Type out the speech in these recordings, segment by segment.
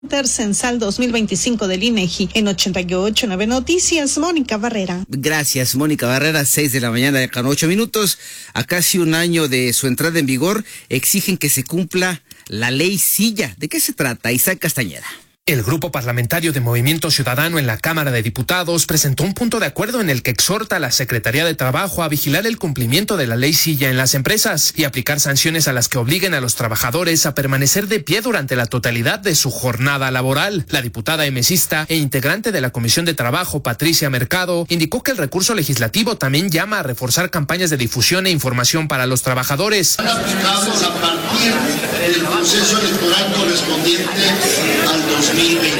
Censal 2025 del INEGI. En 88.9 Noticias, Mónica Barrera. Gracias, Mónica Barrera. 6 de la mañana, con 8 minutos. A casi un año de su entrada en vigor, exigen que se cumpla la ley Silla. ¿De qué se trata? Isaac Castañeda. El grupo parlamentario de Movimiento Ciudadano en la Cámara de Diputados presentó un punto de acuerdo en el que exhorta a la Secretaría de Trabajo a vigilar el cumplimiento de la ley Silla en las empresas y aplicar sanciones a las que obliguen a los trabajadores a permanecer de pie durante la totalidad de su jornada laboral. La diputada emesista e integrante de la Comisión de Trabajo, Patricia Mercado, indicó que el recurso legislativo también llama a reforzar campañas de difusión e información para los trabajadores. Aplicados a partir del proceso electoral correspondiente al 2020.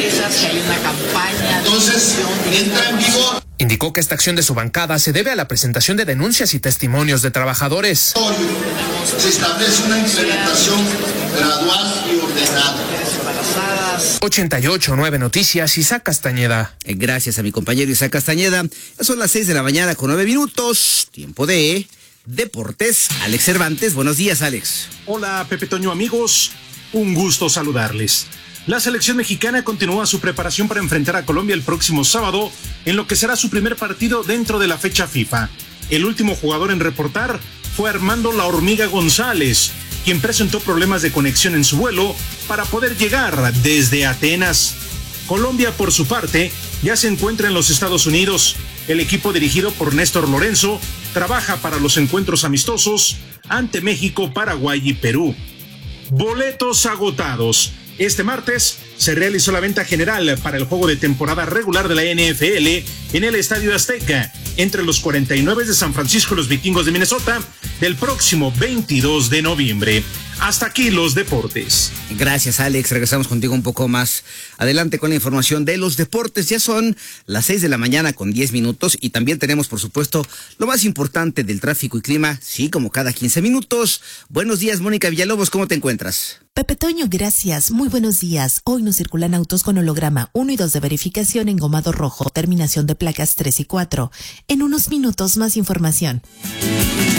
Entonces, entra en vigor. Indicó que esta acción de su bancada se debe a la presentación de denuncias y testimonios de trabajadores. Se establece una implementación gradual y ordenada. 88.9 Noticias, Isaac Castañeda. Gracias a mi compañero Isaac Castañeda. Son las 6 de la mañana con 9 minutos. Tiempo de deportes. Alex Cervantes. Buenos días, Alex. Hola, Pepe Toño, amigos. Un gusto saludarles. La selección mexicana continúa su preparación para enfrentar a Colombia el próximo sábado en lo que será su primer partido dentro de la fecha FIFA. El último jugador en reportar fue Armando La Hormiga González, quien presentó problemas de conexión en su vuelo para poder llegar desde Atenas. Colombia, por su parte, ya se encuentra en los Estados Unidos. El equipo dirigido por Néstor Lorenzo trabaja para los encuentros amistosos ante México, Paraguay y Perú. Boletos agotados. Este martes se realizó la venta general para el juego de temporada regular de la NFL en el Estadio Azteca entre los 49 de San Francisco y los Vikingos de Minnesota del próximo 22 de noviembre. Hasta aquí los deportes. Gracias, Alex. Regresamos contigo un poco más adelante con la información de los deportes. Ya son las 6 de la mañana con 10 minutos y también tenemos, por supuesto, lo más importante del tráfico y clima, sí, como cada 15 minutos. Buenos días, Mónica Villalobos, ¿cómo te encuentras? Pepe Toño, gracias. Muy buenos días. Hoy no circulan autos con holograma 1 y 2 de verificación engomado rojo, terminación de placas 3 y 4. En unos minutos más información.